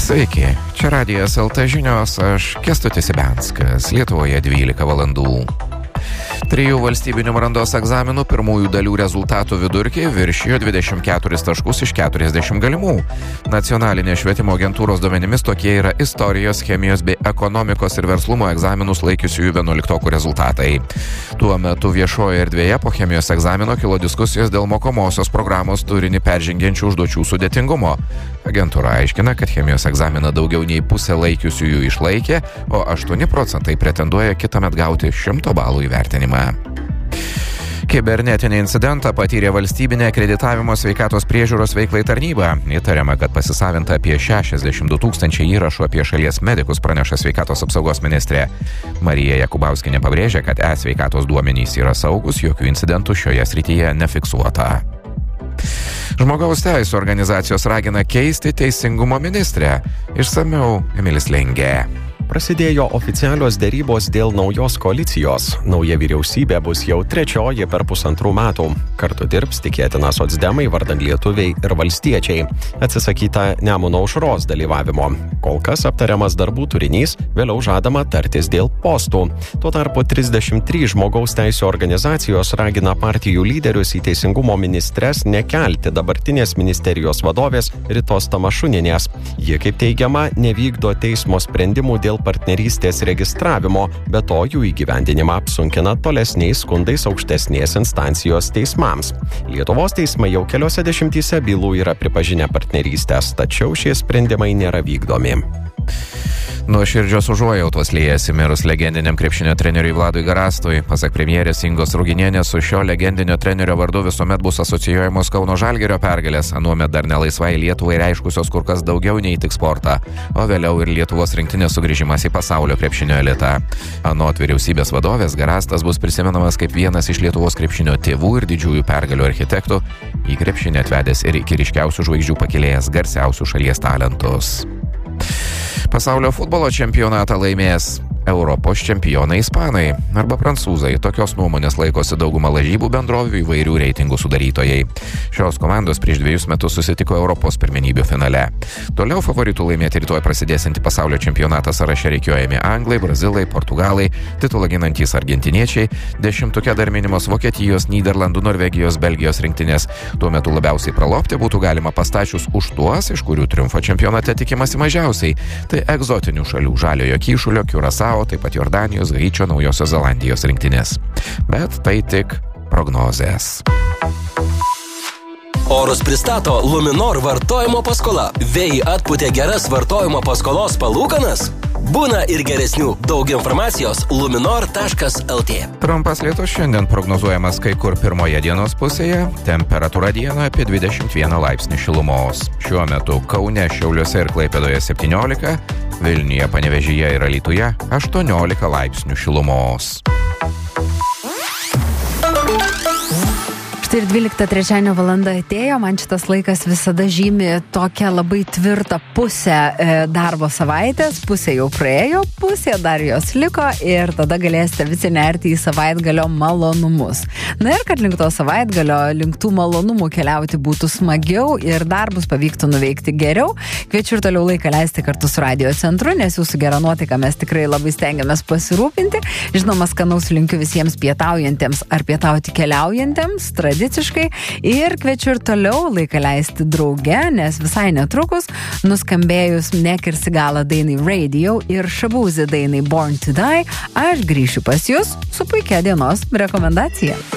Sveiki, čia Radijas LT žinios, aš Kęstutis Ibenskas, Lietuvoje 12 valandų. 3 valstybinių brandos egzaminų pirmųjų dalių rezultatų vidurkį viršijo 24 taškus iš 40 galimų. Nacionalinės švietimo agentūros duomenimis tokie yra istorijos, chemijos bei ekonomikos ir verslumo egzaminus laikiusiųjų 11-okų rezultatai. Tuo metu viešoje erdvėje po chemijos egzamino kilo diskusijos dėl mokomosios programos turinį peržengiančių užduočių sudėtingumo. Agentūra aiškina, kad chemijos egzaminą daugiau nei pusė laikiusiųjų išlaikė, o 8% pretenduoja kitąmet gauti 100 balų įvertinimą. Kibernetinį incidentą patyrė valstybinė akreditavimo sveikatos priežiūros veiklai tarnyba. Įtariama, kad pasisavinta apie 62 000 įrašų apie šalies medikus, praneša sveikatos apsaugos ministrė. Marija Jakubauskienė pabrėžė, kad e-sveikatos duomenys yra saugus, jokių incidentų šioje srityje nefiksuota. Žmogaus teisų organizacijos ragina keisti teisingumo ministrę. Išsamiau Emilis Lengė. Prasidėjo oficialios derybos dėl naujos koalicijos. Nauja vyriausybė bus jau 3 per 1,5 metų. Kartu dirbs tikėtina socdemai, vardan lietuviai ir valstiečiai. Atsisakyta Nemuno aušros dalyvavimo. Kol kas aptariamas darbų turinys, vėliau žadama tartis dėl postų. Tuo tarpu 33 žmogaus teisų organizacijos ragina partijų lyderius į teisingumo ministres nekelti dabartinės ministerijos vadovės Ritos Tamašunienės. Ji, kaip teigiama, nevykdo teismo sprendimų dėl partnerystės registravimo, be to jų įgyvendinimą apsunkina tolesniais skundais aukštesnės instancijos teismams. Lietuvos teismai jau keliose dešimtyse bylų yra pripažinę partnerystės, tačiau šie sprendimai nėra vykdomi. Nuoširdžios užuojautos liejasi mirus legendiniam krepšinio treneriui Vladui Garastui. Pasak premjerės Ingos Ruginienės, su šio legendinio trenerio vardu visuomet bus asocijuojamos Kauno Žalgirio pergalės, anuomet dar nelaisvai Lietuvai reiškusios kur kas daugiau nei tik sportą, o vėliau ir Lietuvos rinktinės sugrįžimas į pasaulio krepšinio elitą. Anot vyriausybės vadovės, Garastas bus prisimenamas kaip vienas iš Lietuvos krepšinio tėvų ir didžiųjų pergalių architektų, į krepšinį atvedęs ir iki ryškiausių žvaigždžių pakėlėjęs garsiausių šalies talentus. Pasaulio futbolo čempionatą laimės Europos čempionai ispanai arba prancūzai. Tokios nuomonės laikosi dauguma lažybų bendrovių įvairių reitingų sudarytojai. Šios komandos prieš 2 metus susitiko Europos pirmenybių finale. Toliau favoritų laimėti rytoj prasidėsiantį pasaulio čempionatą sąraše rikiuojami anglai, brazilai, portugalai, titulą ginantys argentiniečiai, 10-tuke dar minimos Vokietijos, Nyderlandų, Norvegijos, Belgijos rinktinės. Tuo metu labiausiai pralopti būtų galima pastačius už tuos, iš kurių triumfo čempionate tikimasi mažiausiai. Tai egzotinių šalių Žaliojo Kyšulio, Kiurasao, taip pat Jordanijos, Haičio, Naujosios Zelandijos rinktinės. Bet tai tik prognozės. Orus pristato Luminor vartojimo paskola. Vėjai atpūtė geras vartojimo paskolos palūkanas? Būna ir geresnių. Daug informacijos luminor.lt. Trumpas lietus šiandien prognozuojamas kai kur pirmoje dienos pusėje. Temperatūra dieną apie 21 laipsnių šilumos. Šiuo metu Kaune, Šiauliuose ir Klaipėdoje 17, Vilniuje, Panevėžyje ir Alytuje 18 laipsnių šilumos. Štai ir 12 trečiadienio valanda atėjo, man šitas laikas visada žymi tokią labai tvirtą pusę darbo savaitės, pusė jau praėjo, pusė dar jos liko ir tada galėsite visi nerti į savaitgalio malonumus. Na ir kad link to savaitgalio, link tų malonumų keliauti būtų smagiau ir darbus pavyktų nuveikti geriau, kviečiu ir toliau laiką leisti kartu su Radio centru, nes jūsų gerą nuotaiką mes tikrai labai stengiamės pasirūpinti. Žinoma, skanaus linkiu visiems pietaujantiems ar pietauti keliaujantiems, tradiciškai, ir kviečiu ir toliau laiką leisti drauge, nes visai netrukus nuskambėjus Nekirsi galą dainai Radio ir Šabūzi dainai Born to Die, aš grįšiu pas jūs su puikia dienos rekomendacija.